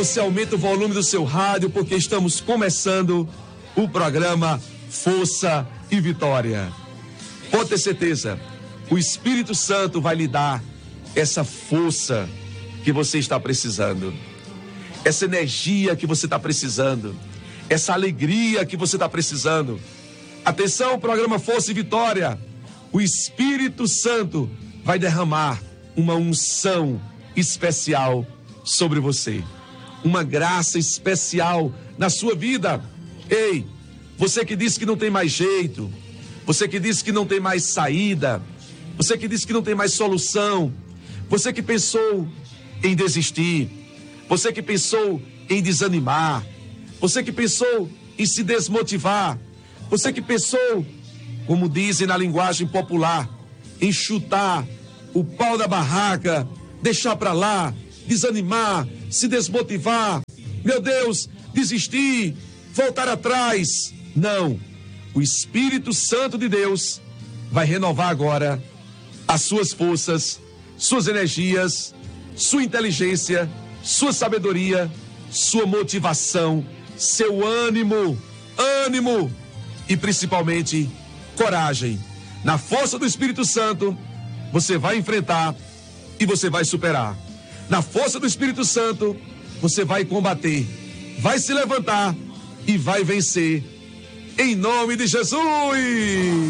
Você aumenta o volume do seu rádio, porque estamos começando o programa Força e Vitória. Pode ter certeza, o Espírito Santo vai lhe dar essa força que você está precisando, essa energia que você está precisando, essa alegria que você está precisando. Atenção, programa Força e Vitória. O Espírito Santo vai derramar uma unção especial sobre você, uma graça especial na sua vida. Ei, você que disse que não tem mais jeito, você que disse que não tem mais saída, você que disse que não tem mais solução, você que pensou em desistir, você que pensou em desanimar, você que pensou em se desmotivar, você que pensou, como dizem na linguagem popular, em chutar o pau da barraca, deixar para lá, desanimar, se desmotivar, meu Deus, desistir, voltar atrás. Não, o Espírito Santo de Deus vai renovar agora as suas forças, suas energias, sua inteligência, sua sabedoria, sua motivação, seu ânimo e principalmente coragem. Na força do Espírito Santo, você vai enfrentar e você vai superar. Na força do Espírito Santo, você vai combater, vai se levantar e vai vencer. Em nome de Jesus!